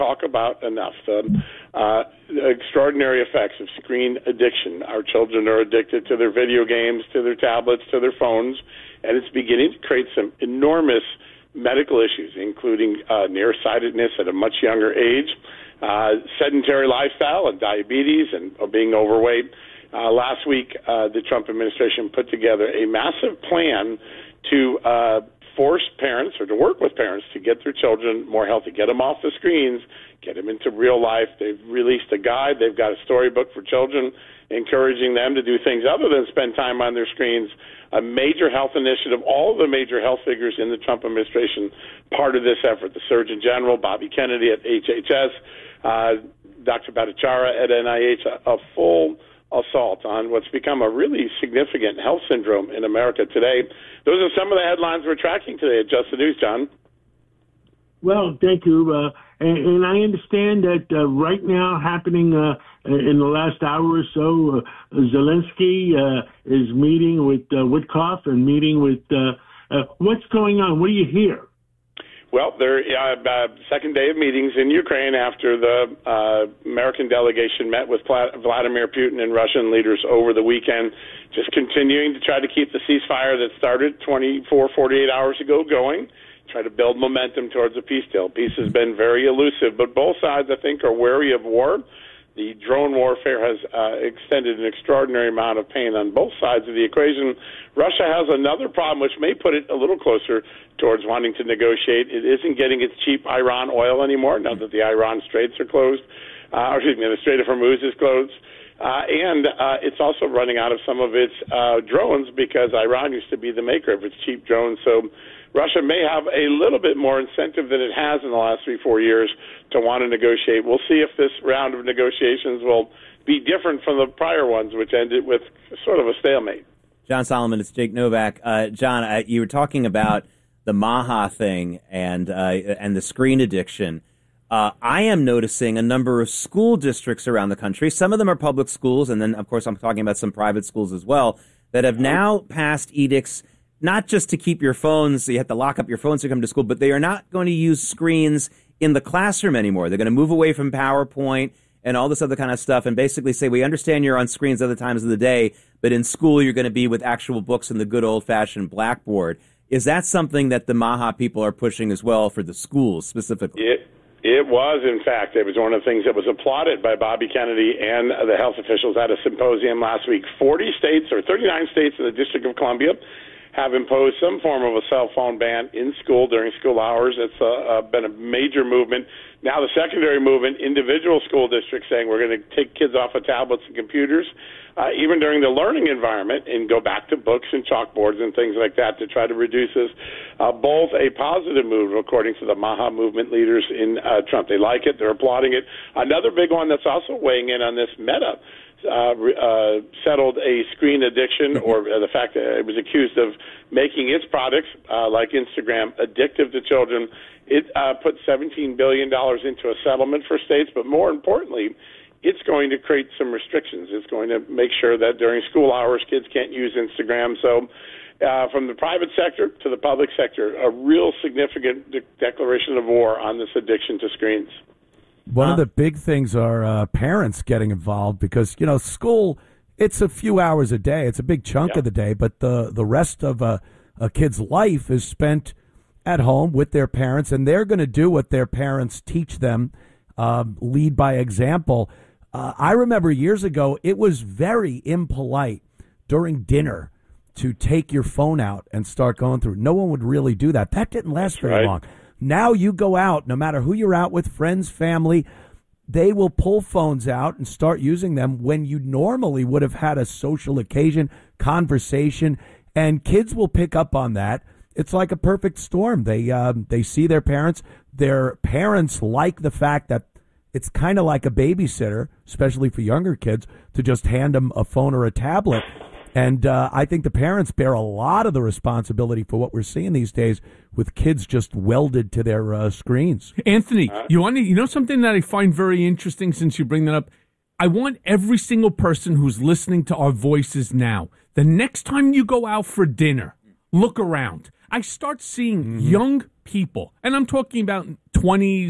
talk about enough. The extraordinary effects of screen addiction. Our children are addicted to their video games, to their tablets, to their phones, and it's beginning to create some enormous medical issues, including nearsightedness at a much younger age, sedentary lifestyle and diabetes and being overweight. Last week, the Trump administration put together a massive plan to force parents or to work with parents to get their children more healthy, get them off the screens, get them into real life. They've released a guide. They've got a storybook for children, encouraging them to do things other than spend time on their screens. A major health initiative, all of the major health figures in the Trump administration, part of this effort. The Surgeon General, Bobby Kennedy at HHS, Dr. Bhattacharya at NIH, a full assault on what's become a really significant health syndrome in America today. Those are some of the headlines we're tracking today at Just the News, John. Well, thank you. And I understand that right now, happening in the last hour or so, Zelensky is meeting with Witkoff and meeting with what's going on? What do you hear? Well, there second day of meetings in Ukraine after the American delegation met with Vladimir Putin and Russian leaders over the weekend, just continuing to try to keep the ceasefire that started 48 hours ago going, try to build momentum towards a peace deal. Peace has been very elusive, but both sides, I think, are wary of war. The drone warfare has extended an extraordinary amount of pain on both sides of the equation. Russia has another problem, which may put it a little closer towards wanting to negotiate. It isn't getting its cheap Iran oil anymore, now that the Iran Straits are closed. The Strait of Hormuz is closed. And it's also running out of some of its drones because Iran used to be the maker of its cheap drones. So Russia may have a little bit more incentive than it has in the last 3-4 years to want to negotiate. We'll see if this round of negotiations will be different from the prior ones, which ended with sort of a stalemate. John Solomon, it's Jake Novak. John, you were talking about the Maha thing and the screen addiction. I am noticing a number of school districts around the country. Some of them are public schools, and then, of course, I'm talking about some private schools as well, that have now passed edicts not just to keep your phones, so you have to lock up your phones to come to school, but they are not going to use screens in the classroom anymore. They're going to move away from PowerPoint and all this other kind of stuff and basically say, we understand you're on screens other times of the day, but in school you're going to be with actual books and the good old-fashioned blackboard. Is that something that the Maha people are pushing as well for the schools specifically? It was, in fact. It was one of the things that was applauded by Bobby Kennedy and the health officials at a symposium last week. 39 states in the District of Columbia have imposed some form of a cell phone ban in school during school hours. It's been a major movement. Now the secondary movement, individual school districts saying we're going to take kids off of tablets and computers, even during the learning environment, and go back to books and chalkboards and things like that to try to reduce this. Both a positive move, according to the Maha movement leaders in Trump. They like it. They're applauding it. Another big one that's also weighing in on this, Meta, settled a screen addiction, or the fact that it was accused of making its products, like Instagram, addictive to children. It put $17 billion into a settlement for states, but more importantly, it's going to create some restrictions. It's going to make sure that during school hours, kids can't use Instagram. So from the private sector to the public sector, a real significant declaration of war on this addiction to screens. One of the big things are parents getting involved because, school, it's a few hours a day. It's a big chunk of the day, but the rest of a kid's life is spent at home with their parents, and they're going to do what their parents teach them, lead by example. I remember years ago, it was very impolite during dinner to take your phone out and start going through. No one would really do that. That didn't last very long. Now you go out, no matter who you're out with, friends, family, they will pull phones out and start using them when you normally would have had a social occasion, conversation, and kids will pick up on that. It's like a perfect storm. They see their parents. Their parents like the fact that it's kind of like a babysitter, especially for younger kids, to just hand them a phone or a tablet. And I think the parents bear a lot of the responsibility for what we're seeing these days with kids just welded to their screens. Anthony, you know something that I find very interesting since you bring that up? I want every single person who's listening to our voices now, the next time you go out for dinner, look around. I start seeing young people, and I'm talking about 20s,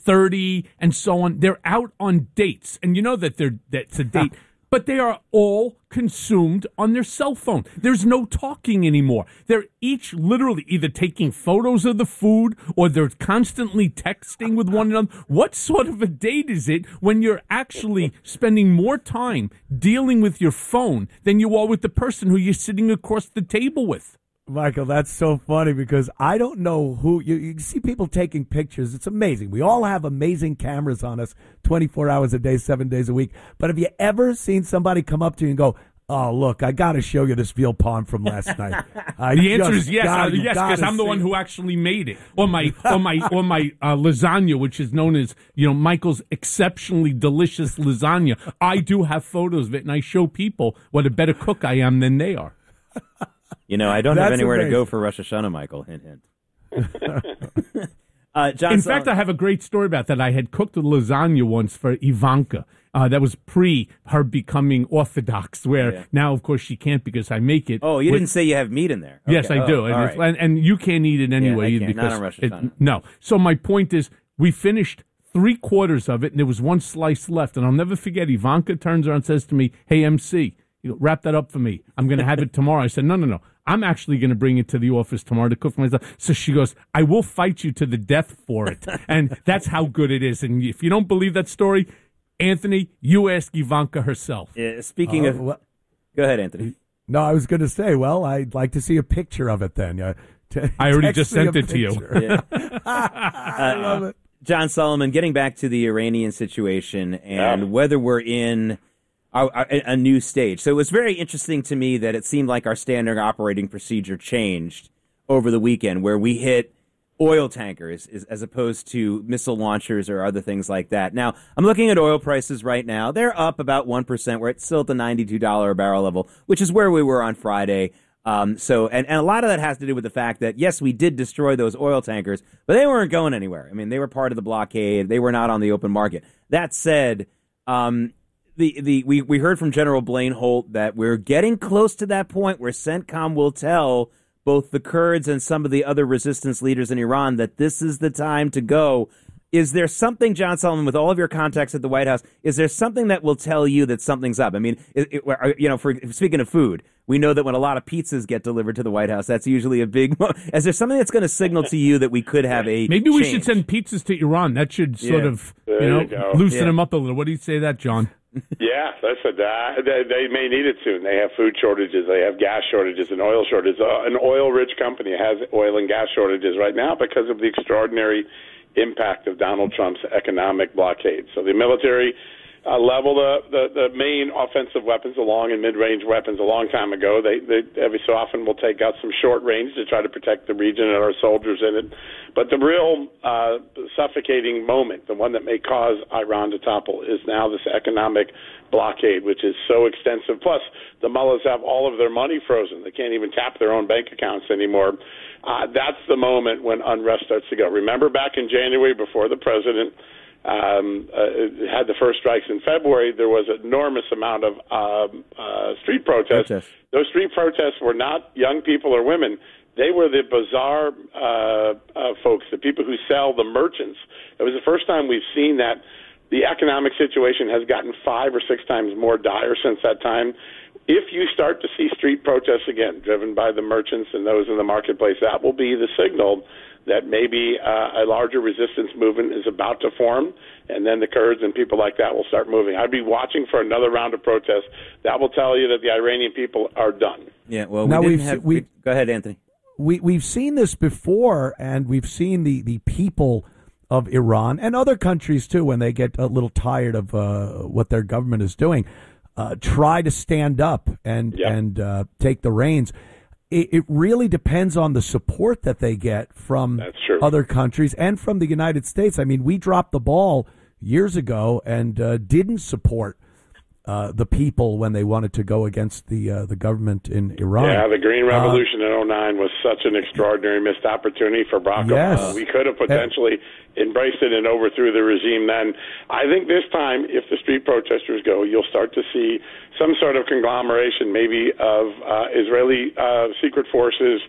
30 and so on. They're out on dates, and you know that's a date. But they are all consumed on their cell phone. There's no talking anymore. They're each literally either taking photos of the food or they're constantly texting with one another. What sort of a date is it when you're actually spending more time dealing with your phone than you are with the person who you're sitting across the table with? Michael, that's so funny because I don't know who you see people taking pictures. It's amazing. We all have amazing cameras on us 24 hours a day, 7 days a week. But have you ever seen somebody come up to you and go, "Oh, look, I got to show you this veal palm from last night"? The answer is yes, because I'm the one who actually made it. Or my lasagna, which is known as Michael's exceptionally delicious lasagna. I do have photos of it, and I show people what a better cook I am than they are. I don't have anywhere to go for Rosh Hashanah, Michael. Hint, hint. John, in fact, I have a great story about that. I had cooked a lasagna once for Ivanka. That was pre her becoming Orthodox, where now, of course, she can't because I make it. Oh, you didn't say you have meat in there. Okay. Yes, I do. And you can't eat it anyway. Yeah, because not on Rosh Hashanah. No. So my point is, we finished 3/4 of it, and there was one slice left. And I'll never forget, Ivanka turns around and says to me, "Hey, MC, wrap that up for me. I'm going to have it tomorrow." I said, No. I'm actually going to bring it to the office tomorrow to cook for myself. So she goes, "I will fight you to the death for it." And that's how good it is. And if you don't believe that story, Anthony, you ask Ivanka herself. Speaking of... Go ahead, Anthony. No, I was going to say, well, I'd like to see a picture of it then. I already just sent it to you. Yeah. I love it. John Solomon, getting back to the Iranian situation and whether we're in a new stage. So it was very interesting to me that it seemed like our standard operating procedure changed over the weekend, where we hit oil tankers as opposed to missile launchers or other things like that. Now, I'm looking at oil prices right now. They're up about 1%. We're still at the $92 a barrel level, which is where we were on Friday. So a lot of that has to do with the fact that, yes, we did destroy those oil tankers, but they weren't going anywhere. I mean, they were part of the blockade. They were not on the open market. That said, we heard from General Blaine Holt that we're getting close to that point where CENTCOM will tell both the Kurds and some of the other resistance leaders in Iran that this is the time to go. Is there something, John Solomon, with all of your contacts at the White House, is there something that will tell you that something's up? I mean, speaking of food, we know that when a lot of pizzas get delivered to the White House, that's usually a big... Is there something that's going to signal to you that we could have a Maybe we change? should send pizzas to Iran. That should sort of loosen them up a little. What do you say to that, John? Yeah, listen, they may need it soon. They have food shortages, they have gas shortages and oil shortages. An oil-rich company has oil and gas shortages right now because of the extraordinary impact of Donald Trump's economic blockade. So the military leveled the main offensive weapons and mid-range weapons a long time ago. They every so often will take out some short range to try to protect the region and our soldiers in it. But the real suffocating moment, the one that may cause Iran to topple, is now this economic blockade, which is so extensive. Plus, the mullahs have all of their money frozen. They can't even tap their own bank accounts anymore. That's the moment when unrest starts to go. Remember back in January, before the president had the first strikes in February, there was an enormous amount of street protests. Those street protests were not young people or women. They were the bazaar folks, the people who sell, the merchants. It was the first time we've seen that the economic situation has gotten 5 or 6 times more dire since that time. If you start to see street protests again, driven by the merchants and those in the marketplace, that will be the signal that maybe a larger resistance movement is about to form, and then the Kurds and people like that will start moving. I'd be watching for another round of protests. That will tell you that the Iranian people are done. Yeah, well, now go ahead, Anthony. We've seen this before, and we've seen the people of Iran and other countries, too, when they get a little tired of what their government is doing, try to stand up and take the reins. It really depends on the support that they get from other countries and from the United States. I mean, we dropped the ball years ago and didn't support the people when they wanted to go against the government in Iran. Yeah, the Green Revolution in 2009 was such an extraordinary missed opportunity for Barack Obama. We could have potentially embraced it and overthrew the regime then. I think this time, if the street protesters go, you'll start to see some sort of conglomeration, maybe of Israeli secret forces,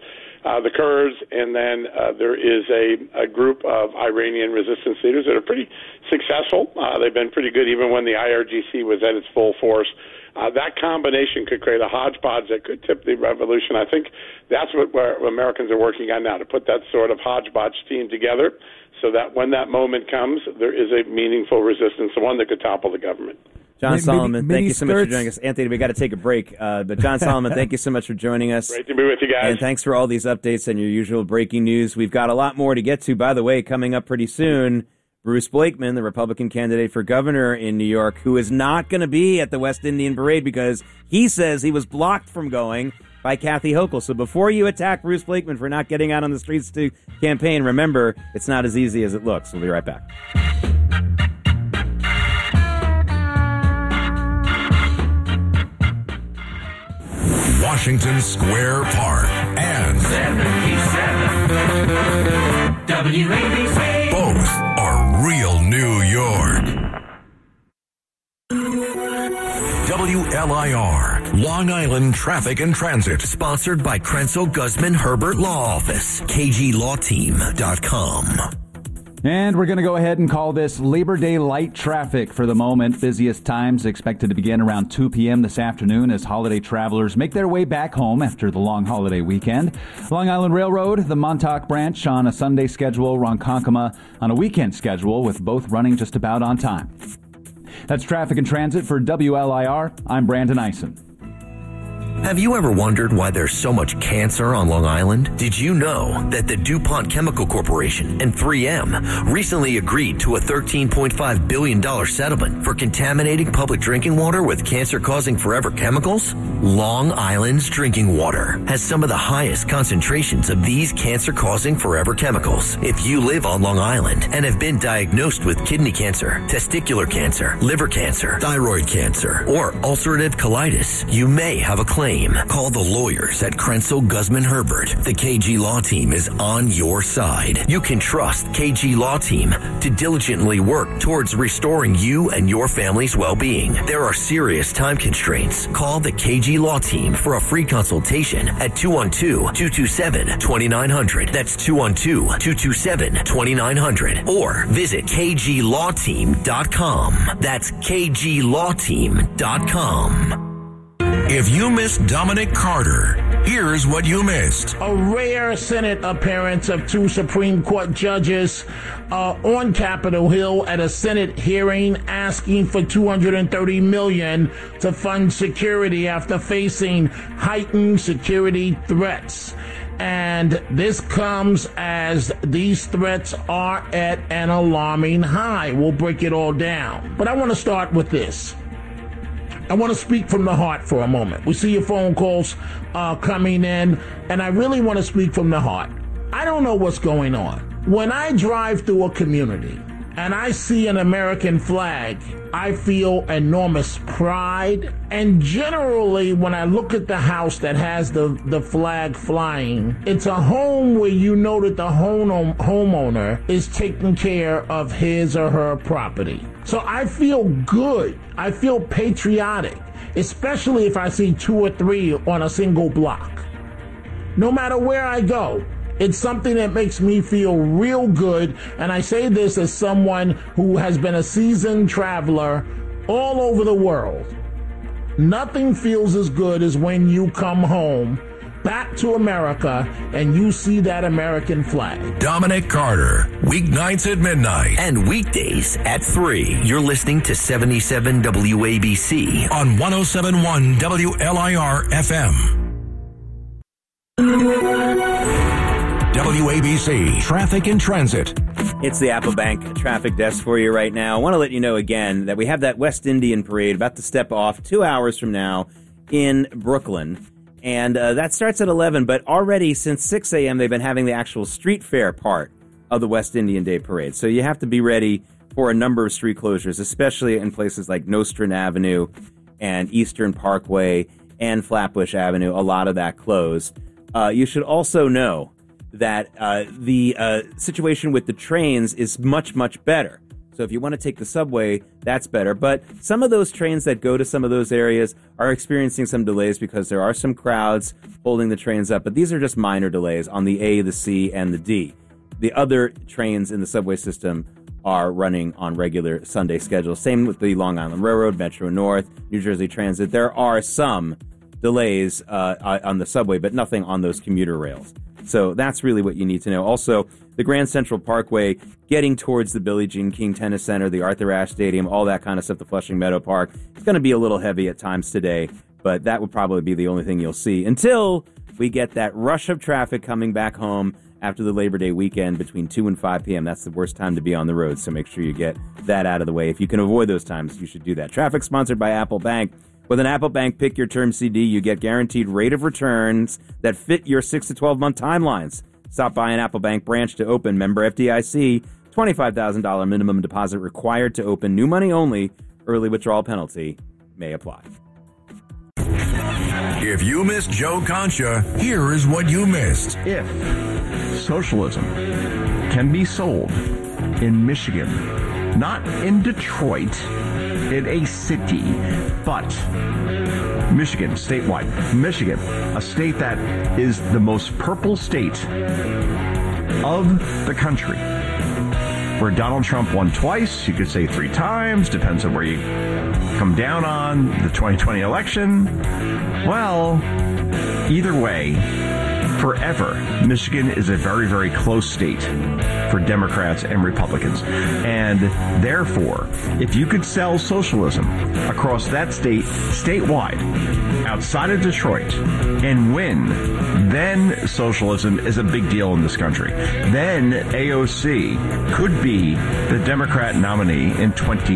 the Kurds, and then there is a group of Iranian resistance leaders that are pretty successful. They've been pretty good even when the IRGC was at its full force. That combination could create a hodgepodge that could tip the revolution. I think that's what Americans are working on now, to put that sort of hodgepodge team together so that when that moment comes, there is a meaningful resistance, the one that could topple the government. John Solomon, thank you so much for joining us. Anthony, we got to take a break. But John Solomon, thank you so much for joining us. Great to be with you guys. And thanks for all these updates and your usual breaking news. We've got a lot more to get to. By the way, coming up pretty soon, Bruce Blakeman, the Republican candidate for governor in New York, who is not going to be at the West Indian Parade because he says he was blocked from going by Kathy Hochul. So before you attack Bruce Blakeman for not getting out on the streets to campaign, remember, it's not as easy as it looks. We'll be right back. Washington Square Park and 77 WABC. Both are real New York. WLIR, Long Island Traffic and Transit. Sponsored by Krenzel Guzman Herbert Law Office. KGLawTeam.com. And we're going to go ahead and call this Labor Day light traffic for the moment. Busiest times expected to begin around 2 p.m. this afternoon as holiday travelers make their way back home after the long holiday weekend. Long Island Railroad, the Montauk branch on a Sunday schedule, Ronkonkoma on a weekend schedule, with both running just about on time. That's Traffic and Transit for WLIR. I'm Brandon Eisen. Have you ever wondered why there's so much cancer on Long Island? Did you know that the DuPont Chemical Corporation and 3M recently agreed to a $13.5 billion settlement for contaminating public drinking water with cancer-causing forever chemicals? Long Island's drinking water has some of the highest concentrations of these cancer-causing forever chemicals. If you live on Long Island and have been diagnosed with kidney cancer, testicular cancer, liver cancer, thyroid cancer, or ulcerative colitis, you may have a claim. Call the lawyers at Krenzel Guzman Herbert. The KG Law Team is on your side. You can trust KG Law Team to diligently work towards restoring you and your family's well-being. There are serious time constraints. Call the KG Law Team for a free consultation at 212-227-2900. That's 212-227-2900. Or visit KGLawTeam.com. That's KGLawTeam.com. If you missed Dominic Carter, here's what you missed. A rare Senate appearance of two Supreme Court judges on Capitol Hill at a Senate hearing asking for $230 million to fund security after facing heightened security threats. And this comes as these threats are at an alarming high. We'll break it all down. But I want to start with this. I want to speak from the heart for a moment. We see your phone calls coming in, and I really want to speak from the heart. I don't know what's going on. When I drive through a community and I see an American flag, I feel enormous pride. And generally, when I look at the house that has the flag flying, it's a home where you know that the homeowner is taking care of his or her property. So I feel good. I feel patriotic, especially if I see two or three on a single block. No matter where I go, it's something that makes me feel real good. And I say this as someone who has been a seasoned traveler all over the world. Nothing feels as good as when you come home back to America and you see that American flag. Dominic Carter, weeknights at midnight. And weekdays at 3. You're listening to 77 WABC on 107.1 WLIR FM. WABC Traffic and Transit. It's the Apple Bank traffic desk for you right now. I want to let you know again that we have that West Indian Parade about to step off 2 hours from now in Brooklyn. And that starts at 11, but already since 6 a.m. they've been having the actual street fair part of the West Indian Day Parade. So you have to be ready for a number of street closures, especially in places like Nostrand Avenue and Eastern Parkway and Flatbush Avenue. A lot of that closed. You should also know that the situation with the trains is much, much better. So if you want to take the subway, that's better. But some of those trains that go to some of those areas are experiencing some delays because there are some crowds holding the trains up. But these are just minor delays on the A, the C, and the D. The other trains in the subway system are running on regular Sunday schedules. Same with the Long Island Railroad, Metro North, New Jersey Transit. There are some delays on the subway, but nothing on those commuter rails. So that's really what you need to know. Also, the Grand Central Parkway, getting towards the Billie Jean King Tennis Center, the Arthur Ashe Stadium, all that kind of stuff, the Flushing Meadow Park, it's going to be a little heavy at times today, but that would probably be the only thing you'll see until we get that rush of traffic coming back home after the Labor Day weekend between 2 and 5 p.m. That's the worst time to be on the road, so make sure you get that out of the way. If you can avoid those times, you should do that. Traffic sponsored by Apple Bank. With an Apple Bank Pick Your Term CD, you get guaranteed rate of returns that fit your 6 to 12-month timelines. Stop by an Apple Bank branch to open. Member FDIC, $25,000 minimum deposit required to open. New money only. Early withdrawal penalty may apply. If you missed Joe Concha, here is what you missed. If socialism can be sold in Michigan, not in Detroit, in a city, but Michigan, statewide. Michigan, a state that is the most purple state of the country, where Donald Trump won twice, you could say 3 times, depends on where you come down on the 2020 election. Well, either way, forever, Michigan is a very, very close state for Democrats and Republicans. And therefore, if you could sell socialism across that state, statewide, outside of Detroit, and win, then socialism is a big deal in this country. Then AOC could be the Democrat nominee in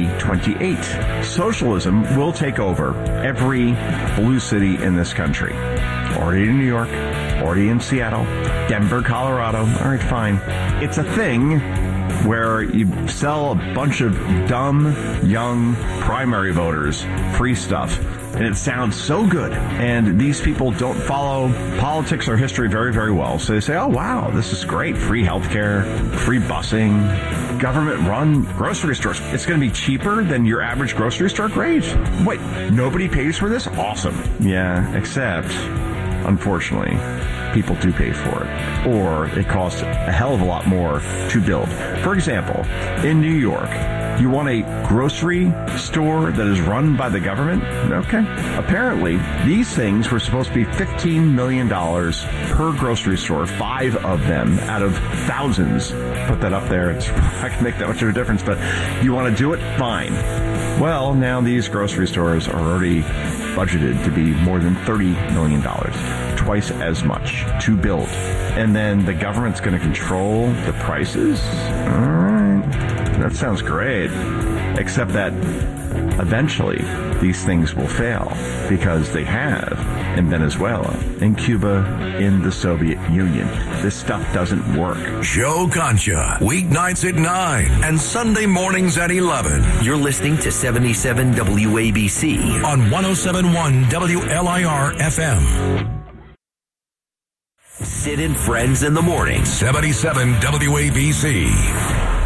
2028. Socialism will take over every blue city in this country. Already in New York, already in Seattle, Denver, Colorado. All right, fine. It's a thing where you sell a bunch of dumb, young primary voters free stuff, and it sounds so good. And these people don't follow politics or history very, very well. So they say, oh, wow, this is great. Free healthcare, free busing, government-run grocery stores. It's going to be cheaper than your average grocery store? Great. Wait, nobody pays for this? Awesome. Yeah, except, unfortunately, people do pay for it, or it costs a hell of a lot more to build. For example, in New York, you want a grocery store that is run by the government? Okay. Apparently, these things were supposed to be $15 million per grocery store, 5 of them out of thousands. Put that up there. It's not going to make that much of a difference, but you want to do it? Fine. Well, now these grocery stores are already budgeted to be more than $30 million, twice as much to build. And then the government's going to control the prices? All right. That sounds great. Except that eventually these things will fail, because they have in Venezuela, in Cuba, in the Soviet Union. This stuff doesn't work. Joe Concha, weeknights at 9 and Sunday mornings at 11. You're listening to 77 WABC on 107.1 WLIR FM. Sid and Friends in the Morning. 77 WABC.